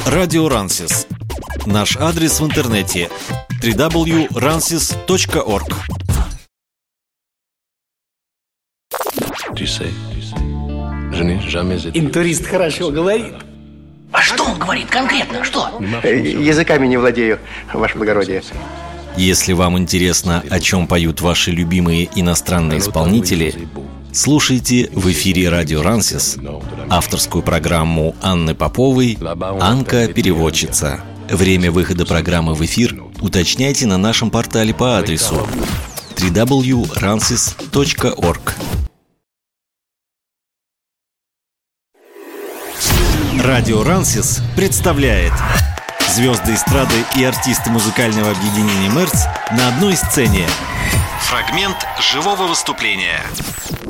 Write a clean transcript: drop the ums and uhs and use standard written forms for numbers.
Радио Рансис. Наш адрес в интернете www.ransis.org. Интурист хорошо говорит. А что он говорит конкретно? Что? Языками не владею, ваше благородие. Если вам интересно, о чем поют ваши любимые иностранные исполнители, слушайте в эфире Радио Рансис авторскую программу Анны Поповой «Анка переводчица». Время выхода программы в эфир уточняйте на нашем портале по адресу www.ransis.org. Радио Рансис представляет звезды эстрады и артисты музыкального объединения «Мерц» на одной сцене. Фрагмент живого выступления.